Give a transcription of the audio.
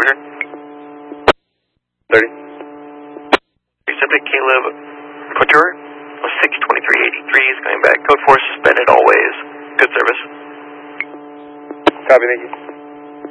return. 30. Subject Caleb Couture, 62383 is coming back. Code 4 suspended always. Good service. Copy, thank you.